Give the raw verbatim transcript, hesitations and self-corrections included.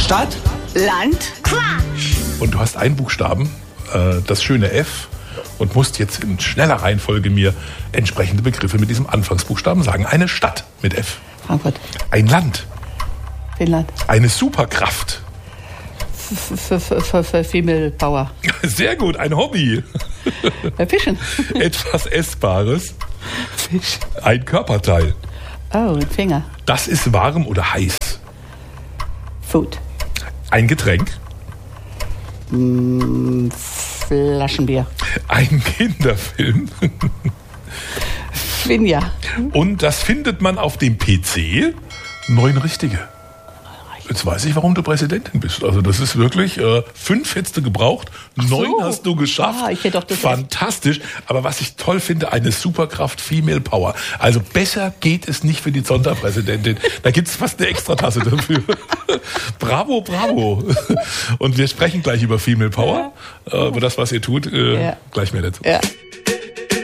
Stadt, Land, Quatsch. Und du hast einen Buchstaben, äh, das schöne F, und musst jetzt in schneller Reihenfolge mir entsprechende Begriffe mit diesem Anfangsbuchstaben sagen. Eine Stadt mit F. Frankfurt. Ein Land. Finnland. Eine Superkraft. Für Female Power. Sehr gut, ein Hobby. Fischen. Etwas Essbares. Fisch. Ein Körperteil. Oh, ein Finger. Das ist warm oder heiß. Food. Ein Getränk. Mm, Flaschenbier. Ein Kinderfilm. Finja. Und das findet man auf dem P C. Neun richtige. Jetzt weiß ich, warum du Präsidentin bist. Also das ist wirklich, äh, fünf hättest du gebraucht, neun so. hast du geschafft. Ah, ich hätte doch das Fantastisch. Aber was ich toll finde, eine Superkraft Female Power. Also besser geht es nicht für die Sonderpräsidentin. Da gibt es fast eine Extratasse dafür. Bravo, bravo. Und wir sprechen gleich über Female Power. Ja. Äh, über das, was ihr tut. Äh, ja. Gleich mehr dazu. Ja.